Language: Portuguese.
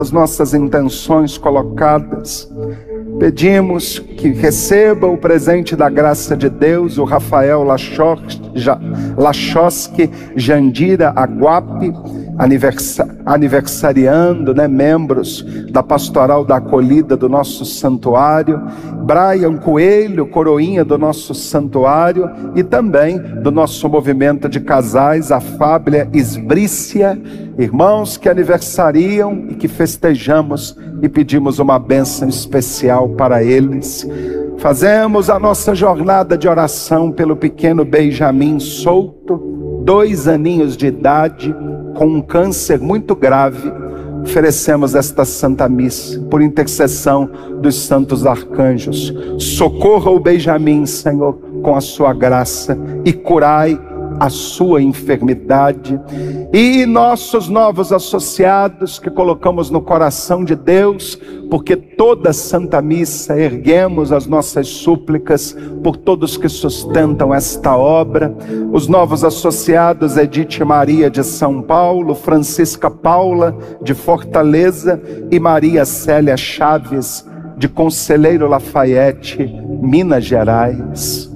as nossas intenções colocadas. Pedimos que receba o presente da graça de Deus, o Rafael Lachoski Jandira Aguape, aniversariando, membros da Pastoral da Acolhida do nosso santuário, Brian Coelho, coroinha do nosso santuário, e também do nosso movimento de casais, a Fábia Esbrícia, irmãos que aniversariam e que festejamos e pedimos uma bênção especial para eles. Fazemos a nossa jornada de oração pelo pequeno Benjamin Souto, 2 aninhos de idade, com um câncer muito grave. Oferecemos esta Santa Missa por intercessão dos santos arcanjos. Socorra o Benjamin, Senhor, com a sua graça, e curai a sua enfermidade. E nossos novos associados que colocamos no coração de Deus, porque toda Santa Missa erguemos as nossas súplicas por todos que sustentam esta obra. Os novos associados: Edith Maria de São Paulo, Francisca Paula de Fortaleza e Maria Célia Chaves de Conselheiro Lafayette, Minas Gerais.